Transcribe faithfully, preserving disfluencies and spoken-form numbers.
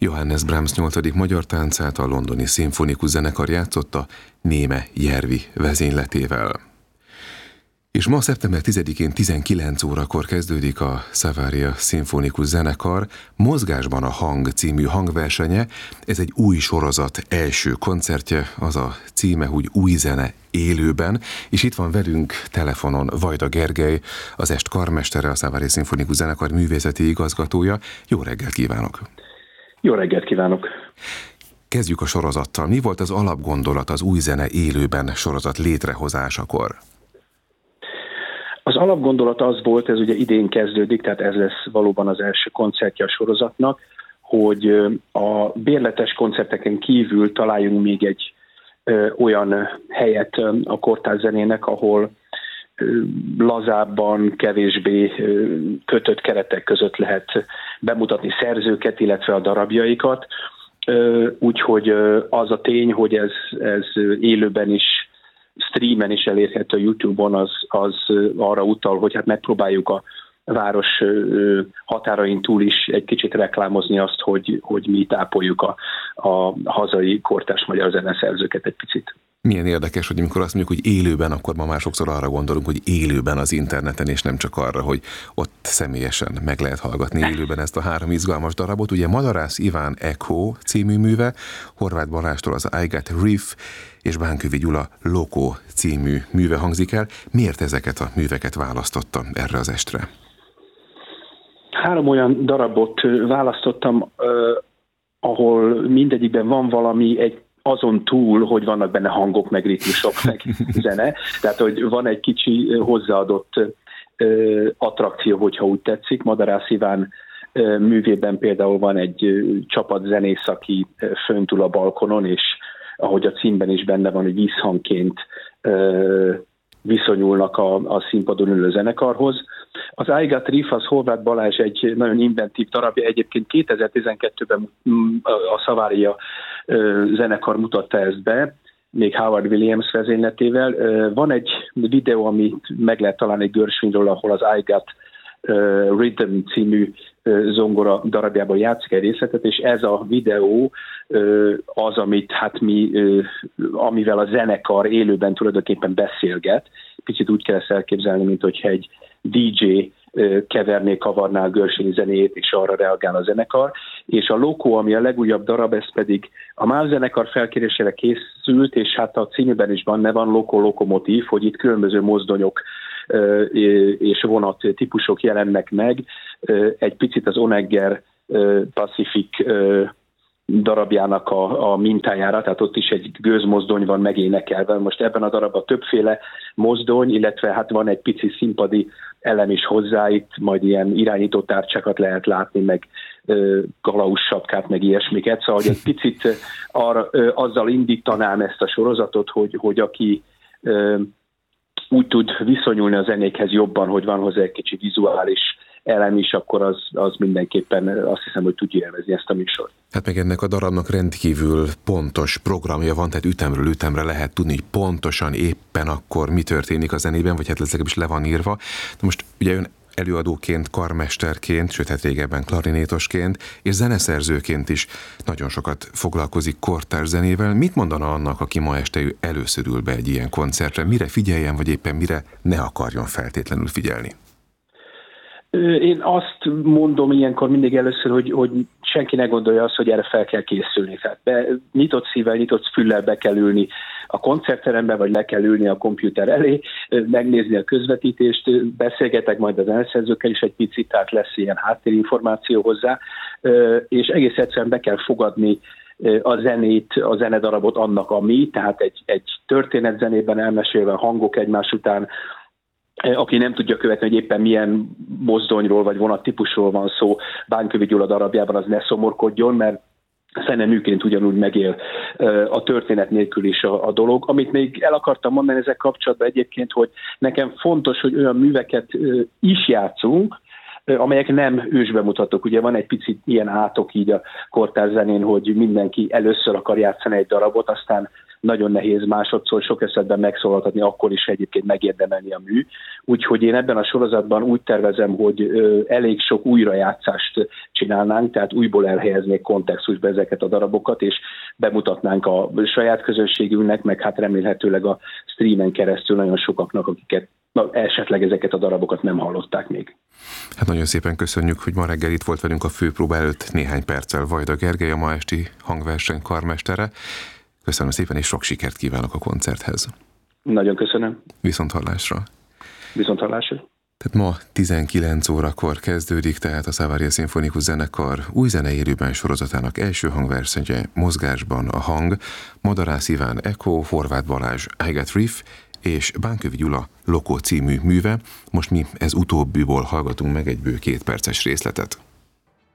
Johannes Brahms nyolcadik magyar táncát a londoni szimfonikus zenekar játszotta Néme Jervi vezényletével. És ma szeptember tizedikén tizenkilenc órakor kezdődik a Savaria Szimfonikus Zenekar Mozgásban a hang című hangversenye. Ez egy új sorozat első koncertje, az a címe, hogy Új zene élőben, és itt van velünk telefonon Vajda Gergely, az est karmestere, a Savaria Szimfonikus Zenekar művészeti igazgatója. Jó reggelt kívánok! Jó reggelt kívánok! Kezdjük a sorozattal. Mi volt az alapgondolat az Új zene élőben sorozat létrehozásakor? Az alapgondolat az volt, ez ugye idén kezdődik, tehát ez lesz valóban az első koncertje a sorozatnak, hogy a bérletes koncerteken kívül találjunk még egy ö, olyan helyet a kortárs zenének, ahol ö, lazábban, kevésbé ö, kötött keretek között lehet bemutatni szerzőket, illetve a darabjaikat. Úgyhogy az a tény, hogy ez, ez élőben is, streamen is elérhető a YouTube-on, az, az arra utal, hogy hát megpróbáljuk a város határain túl is egy kicsit reklámozni azt, hogy, hogy mi tápoljuk a, a hazai kortárs magyar zeneszerzőket egy picit. Milyen érdekes, hogy amikor azt mondjuk, hogy élőben, akkor ma már sokszor arra gondolunk, hogy élőben az interneten, és nem csak arra, hogy ott személyesen meg lehet hallgatni élőben ezt a három izgalmas darabot. Ugye Madarász Iván Echo című műve, Horváth Balástól az I Got Riff, és Bánkövi Gyula Lokó című műve hangzik el. Miért ezeket a műveket választotta erre az estre? Három olyan darabot választottam, ahol mindegyikben van valami egy azon túl, hogy vannak benne hangok, meg ritmusok, meg zene. Tehát, hogy van egy kicsi hozzáadott ö, attrakció, hogyha úgy tetszik. Madarász Iván ö, művében például van egy ö, csapat zenész, aki fönt ül a balkonon, és ahogy a címben is benne van, hogy vízhangként ö, viszonyulnak a, a színpadon ülő zenekarhoz. Az I Got Riff, az Horváth Balázs egy nagyon inventív darabja. Egyébként kétezer-tizenkettőben a Savaria zenekar mutatta ezt be, még Howard Williams vezényletével. Van egy videó, amit meg lehet találni Görsvényről, ahol az I Got Rhythm című zongora darabjában játszik egy részletet, és ez a videó az, amit hát mi, amivel a zenekar élőben tulajdonképpen beszélget. Picit úgy kell ezt elképzelni, mint hogyha egy dé dzsé keverné, kavarná a Görsvényi zenét, és arra reagál a zenekar. És a Lokó, ami a legújabb darab, ez pedig a MÁV zenekar felkérésére készült, és hát a címben is benne van Lokó lokomotív, hogy itt különböző mozdonyok és vonat típusok jelennek meg. Egy picit az Onegger Pacific darabjának a, a mintájára, tehát ott is egy gőzmozdony van megénekelve. Most ebben a darabban többféle mozdony, illetve hát van egy pici színpadi elem is hozzá, itt majd ilyen irányító tárcsákat lehet látni, meg kalauz sapkát, meg ilyesmiket. Szóval hogy egy picit arra, azzal indítanám ezt a sorozatot, hogy, hogy aki úgy tud viszonyulni a zenékhez jobban, hogy van hozzá egy kicsi vizuális elem is, akkor az, az mindenképpen azt hiszem, hogy tudja élvezni ezt a műsort. Hát meg ennek a darabnak rendkívül pontos programja van, tehát ütemről ütemre lehet tudni, hogy pontosan éppen akkor mi történik a zenében, vagy hát legalábbis le van írva. Na most ugye ön előadóként, karmesterként, sőt hát régebben klarinétosként, és zeneszerzőként is nagyon sokat foglalkozik kortárs zenével. Mit mondana annak, aki ma este először ül be egy ilyen koncertre? Mire figyeljen, vagy éppen mire ne akarjon feltétlenül figyelni? Én azt mondom ilyenkor mindig először, hogy, hogy senki ne gondolja azt, hogy erre fel kell készülni. Tehát be, nyitott szívvel, nyitott füllel be kell ülni a koncertterembe, vagy le kell ülni a komputer elé, megnézni a közvetítést, beszélgetek majd az zeneszerzőkkel is egy picit, tehát lesz ilyen háttérinformáció hozzá, és egész egyszerűen be kell fogadni a zenét, a zenedarabot annak, ami, tehát egy, egy történetzenében elmesélve hangok egymás után, aki nem tudja követni, hogy éppen milyen mozdonyról vagy vonattípusról van szó Bánkövi Gyula darabjában, az ne szomorkodjon, mert zeneműként ugyanúgy megél a történet nélkül is a, a dolog. Amit még el akartam mondani ezek kapcsolatban egyébként, hogy nekem fontos, hogy olyan műveket is játszunk, amelyek nem ősbemutatók. Ugye van egy picit ilyen átok így a kortárs zenén, hogy mindenki először akar játszani egy darabot, aztán nagyon nehéz másodszor sok esetben megszólaltatni, akkor is egyébként megérdemelni a mű. Úgyhogy én ebben a sorozatban úgy tervezem, hogy elég sok újrajátszást csinálnánk, tehát újból elhelyeznék kontextusba ezeket a darabokat, és bemutatnánk a saját közönségünknek, meg hát remélhetőleg a streamen keresztül nagyon sokaknak, akiket na, esetleg ezeket a darabokat nem hallották még. Hát nagyon szépen köszönjük, hogy ma reggel itt volt velünk a főpróba előtt néhány perccel Vajda Gergely, a ma esti hangverseny karmestere. Köszönöm szépen, és sok sikert kívánok a koncerthez. Nagyon köszönöm. Viszont hallásra. Viszont hallásra. Tehát ma tizenkilenc órakor kezdődik, tehát a Savaria Szimfonikus Zenekar új zenei élőben sorozatának első hangversenye Mozgásban a hang, Madarász Iván Echo, Horváth Balázs I Got Riff és Bánkövi Gyula Lokó című műve. Most mi ez utóbbiból hallgatunk meg egy bő két perces részletet.